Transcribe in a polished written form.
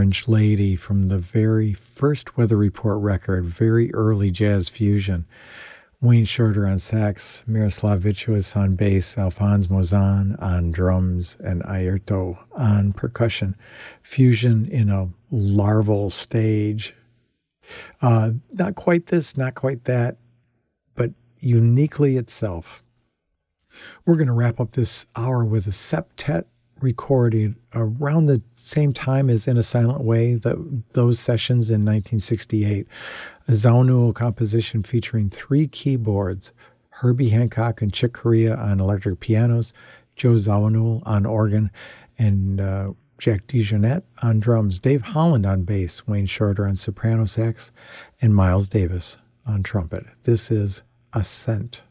Orange Lady from the very first Weather Report record, very early jazz fusion. Wayne Shorter on sax, Miroslav Vitouas on bass, Alphonse Mouzon on drums, and Airto on percussion. Fusion in a larval stage. Not quite this, not quite that, but uniquely itself. We're going to wrap up this hour with a septet recorded around the same time as In a Silent Way, those sessions in 1968. A Zawinul composition featuring 3 keyboards, Herbie Hancock and Chick Corea on electric pianos, Joe Zawinul on organ, and Jack DeJohnette on drums, Dave Holland on bass, Wayne Shorter on soprano sax, and Miles Davis on trumpet. This is Ascent.